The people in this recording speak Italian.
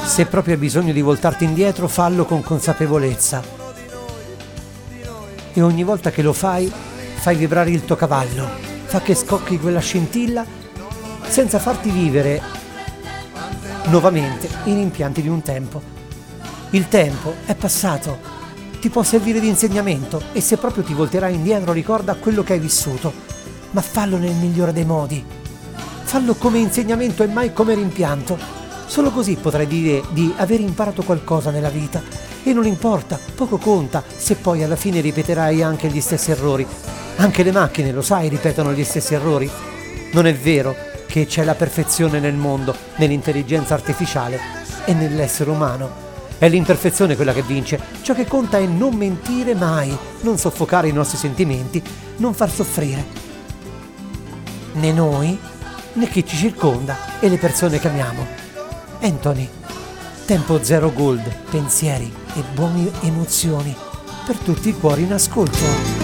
Se proprio hai bisogno di voltarti indietro, fallo con consapevolezza. E ogni volta che lo fai, fai vibrare il tuo cavallo, fa che scocchi quella scintilla senza farti vivere nuovamente i rimpianti di un tempo. Il tempo è passato, ti può servire di insegnamento e se proprio ti volterai indietro ricorda quello che hai vissuto, ma fallo nel migliore dei modi. Fallo come insegnamento e mai come rimpianto. Solo così potrai dire di aver imparato qualcosa nella vita e non importa, poco conta se poi alla fine ripeterai anche gli stessi errori. Anche le macchine, lo sai, ripetono gli stessi errori. Non è vero che c'è la perfezione nel mondo, nell'intelligenza artificiale e nell'essere umano. È l'imperfezione quella che vince. Ciò che conta è non mentire mai, non soffocare i nostri sentimenti, non far soffrire né noi né chi ci circonda e le persone che amiamo. Anthony, Tempo Zero Gold, pensieri e buone emozioni per tutti i cuori in ascolto.